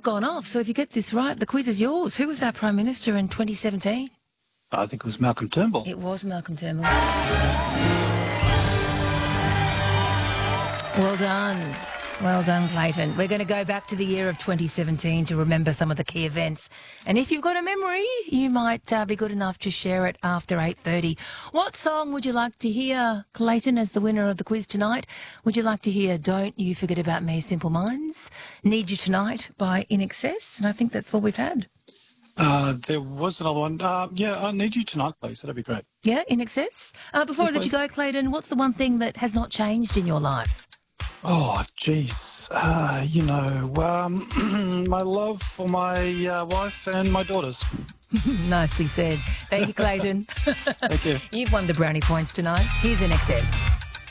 gone off, so if you get this right, the quiz is yours. Who was our Prime Minister in 2017? I think it was Malcolm Turnbull. It was Malcolm Turnbull. Well done. Well done, Clayton. We're going to go back to the year of 2017 to remember some of the key events. And if you've got a memory, you might be good enough to share it after 8:30. What song would you like to hear, Clayton, as the winner of the quiz tonight? Would you like to hear Don't You Forget About Me, Simple Minds, Need You Tonight by In Excess? And I think that's all we've had. There was another one. Yeah, I Need You Tonight, please. That'd be great. Yeah, In Excess. Before I let you go, Clayton, what's the one thing that has not changed in your life? Oh, jeez. My love for my wife and my daughters. Nicely said. Thank you, Clayton. Thank you. You've won the brownie points tonight. Here's In Excess.